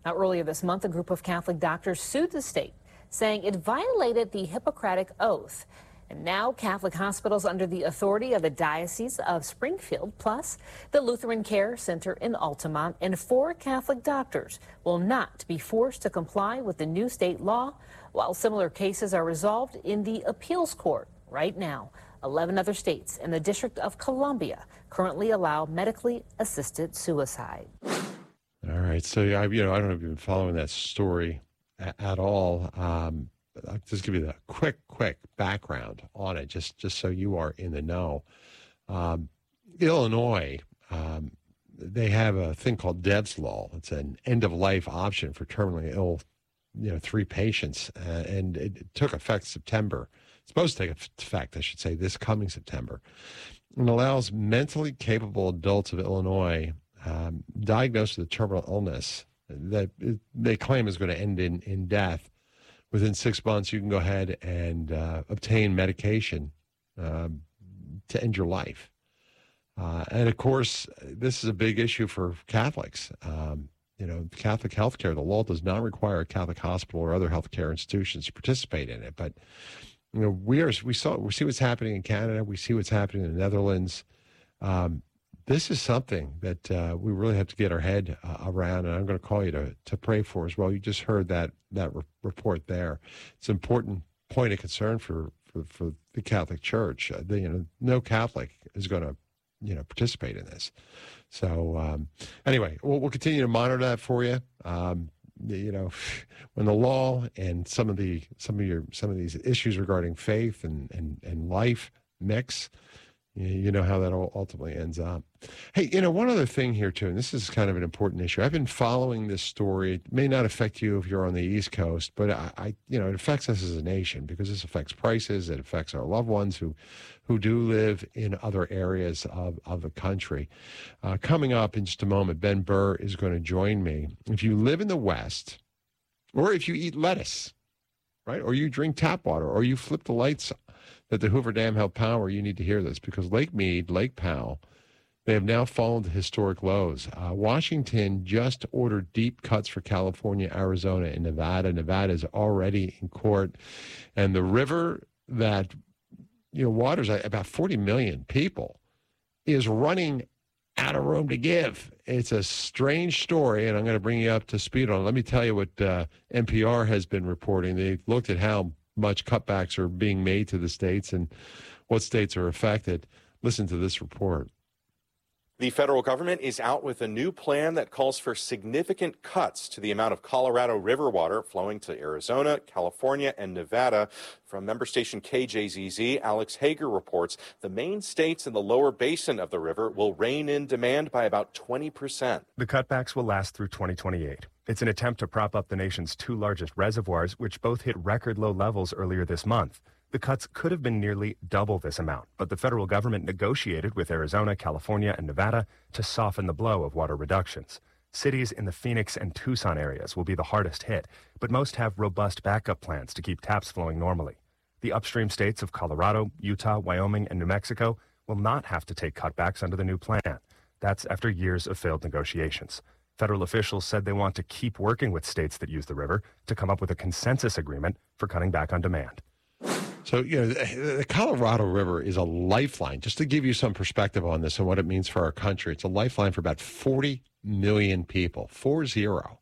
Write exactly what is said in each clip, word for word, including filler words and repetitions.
Now, earlier this month, a group of Catholic doctors sued the state, saying it violated the Hippocratic Oath. And now Catholic hospitals under the authority of the Diocese of Springfield, plus the Lutheran Care Center in Altamont, and four Catholic doctors will not be forced to comply with the new state law, while similar cases are resolved in the appeals court. Right now, eleven other states and the District of Columbia currently allow medically assisted suicide. All right, so I, you know, I don't know if you've been following that story a- at all. Um, I'll just give you the quick, quick background on it, just just so you are in the know. Um, Illinois, um, they have a thing called Dev's Law. It's an end-of-life option for terminally ill, you know, three patients, uh, and it, it took effect September. It's supposed to take effect, I should say, this coming September, and allows mentally capable adults of Illinois um, diagnosed with a terminal illness that they claim is going to end in, in death. Within six months, you can go ahead and uh, obtain medication um, to end your life. Uh, and, of course, this is a big issue for Catholics. Um, you know, Catholic healthcare, the law does not require a Catholic hospital or other healthcare institutions to participate in it. But, you know, we are we saw we see what's happening in Canada. We see what's happening in the Netherlands. Um, This is something that uh, we really have to get our head uh, around, and I'm going to call you to, to pray for as well. You just heard that that re- report there. It's an important point of concern for, for, for the Catholic Church. Uh, the, you know, no Catholic is going to, you know, participate in this. So um, anyway, we'll, we'll continue to monitor that for you. Um, you know, when the law and some of the some of your some of these issues regarding faith and and, and life mix. You know how that all ultimately ends up. Hey, you know, one other thing here, too, and this is kind of an important issue. I've been following this story. It may not affect you if you're on the East Coast, but, I, I you know, it affects us as a nation because this affects prices. It affects our loved ones who, who do live in other areas of, of the country. Uh, coming up in just a moment, Ben Burr is going to join me. If you live in the West, or if you eat lettuce, right, or you drink tap water, or you flip the lights that the Hoover Dam held power, you need to hear this because Lake Mead, Lake Powell, they have now fallen to historic lows. Uh, Washington just ordered deep cuts for California, Arizona, and Nevada. Nevada is already in court. And the river that, you know, waters about forty million people is running out of room to give. It's a strange story, and I'm going to bring you up to speed on it. Let me tell you what uh, N P R has been reporting. They looked at how much cutbacks are being made to the states and what states are affected. Listen to this report. The federal government is out with a new plan that calls for significant cuts to the amount of Colorado River water flowing to Arizona, California, and Nevada. From member station K J Z Z, Alex Hager reports the main states in the lower basin of the river will rein in demand by about twenty percent. The cutbacks will last through twenty twenty-eight. It's an attempt to prop up the nation's two largest reservoirs, which both hit record low levels earlier this month. The cuts could have been nearly double this amount, but the federal government negotiated with Arizona, California, and Nevada to soften the blow of water reductions. Cities in the Phoenix and Tucson areas will be the hardest hit, but most have robust backup plans to keep taps flowing normally. The upstream states of Colorado, Utah, Wyoming, and New Mexico will not have to take cutbacks under the new plan. That's after years of failed negotiations. Federal officials said they want to keep working with states that use the river to come up with a consensus agreement for cutting back on demand. So, you know, the Colorado River is a lifeline. Just to give you some perspective on this and what it means for our country, it's a lifeline for about forty million people, four zero.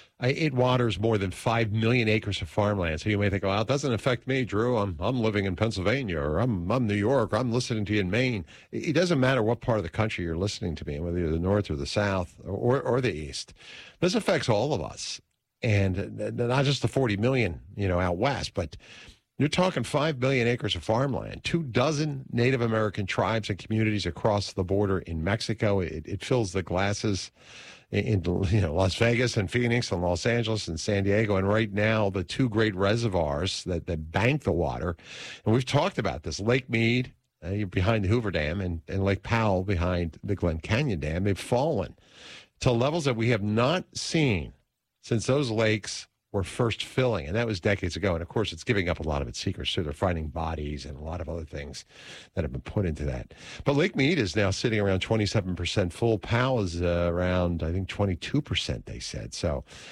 It waters more than five million acres of farmland. So you may think, well, it doesn't affect me, Drew. I'm I'm living in Pennsylvania, or I'm I'm New York, or I'm listening to you in Maine. It doesn't matter what part of the country you're listening to me, whether you're the north or the south or, or the east. This affects all of us. And not just the forty million, you know, out west, but you're talking five million acres of farmland, two dozen Native American tribes and communities across the border in Mexico. It, it fills the glasses in, you know, Las Vegas and Phoenix and Los Angeles and San Diego. And right now, the two great reservoirs that, that bank the water, and we've talked about this, Lake Mead uh, behind the Hoover Dam and, and Lake Powell behind the Glen Canyon Dam, they've fallen to levels that we have not seen since those lakes were first filling, and that was decades ago. And, of course, it's giving up a lot of its secrets, too. They're finding bodies and a lot of other things that have been put into that. But Lake Mead is now sitting around twenty-seven percent full. Powell is uh, around, I think, twenty-two percent, they said. So